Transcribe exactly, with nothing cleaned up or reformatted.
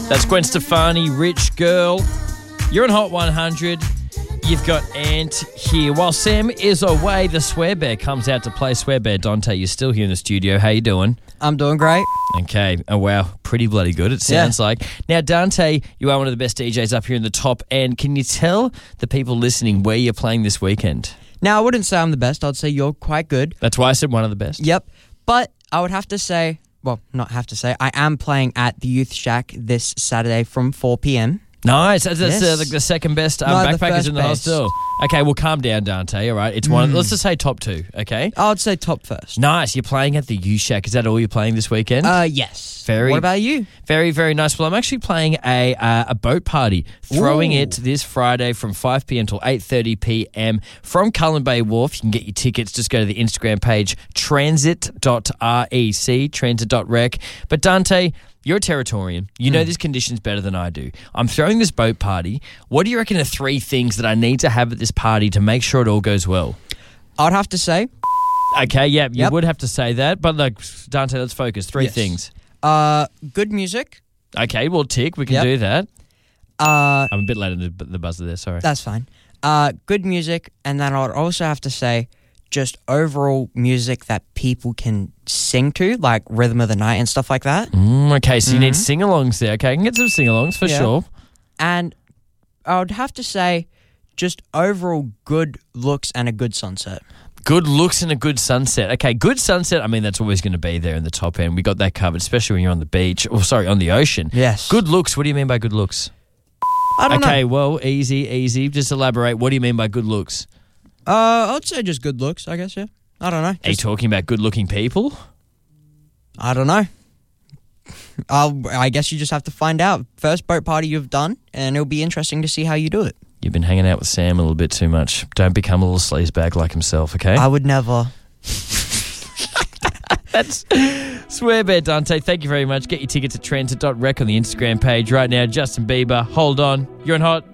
That's Gwen Stefani, Rich Girl. You're on Hot one hundred. You've got Ant here. While Sam is away, the Swear Bear comes out to play. Swear Bear, Dante, you're still here in the studio. How you doing? I'm doing great. Okay. Oh, wow. Pretty bloody good, it sounds Yeah. like. Now, Dante, you are one of the best D Js up here in the top end. Can you tell the people listening where you're playing this weekend? Now, I wouldn't say I'm the best. I'd say you're quite good. That's why I said one of the best. Yep. But I would have to say, well, not have to say, I am playing at the Youth Shack this Saturday from four p.m. Nice. That's, that's Yes. uh, like the second best um, No, the backpackers first in the best. hostel. Okay, well, calm down, Dante. All right. It's one. Let's just say top two, okay? I'd say top first. Nice. You're playing at the U-Shack. Is that all you're playing this weekend? Uh, yes. Very- What about you? Very, very nice. Well, I'm actually playing a uh, a boat party, throwing Ooh. it this Friday from five p.m. till eight thirty p.m. from Cullen Bay Wharf. You can get your tickets. Just go to the Instagram page, transit dot rec, transit dot rec. But Dante, you're a Territorian. You know these conditions better than I do. I'm throwing this boat party. What do you reckon are three things that I need to have at this party to make sure it all goes well? I'd have to say, Okay, yeah, you Yep. would have to say that. But look, Dante, let's focus. Three Yes. things. uh, good music. Okay, well, tick. We can Yep. do that. Uh, I'm a bit late in the, the buzzer there, sorry. that's fine. Uh, good music, and then I'd also have to say, just overall music that people can sing to, like Rhythm of the Night and stuff like that. Mm, okay, so you need sing-alongs there. Okay, I can get some sing-alongs for Yeah. sure. And I would have to say, just overall good looks and a good sunset. Good looks and a good sunset. Okay, good sunset, I mean, that's always going to be there in the top end. We got that covered, especially when you're on the beach. Or, sorry, on the ocean. Yes. Good looks, what do you mean by good looks? I don't Okay, know. well, easy, easy. Just elaborate. What do you mean by good looks? Uh, I'd say just good looks, I guess, yeah. I don't know. Are you Just, talking about good-looking people? I don't know. I'll, I guess you just have to find out. First boat party you've done, and it'll be interesting to see how you do it. You've been hanging out with Sam a little bit too much. Don't become a little sleazebag like himself, okay? I would never. That's Swear Bear, Dante. Thank you very much. Get your tickets at transit dot rec on the Instagram page right now. Justin Bieber, hold on. You're on Hot.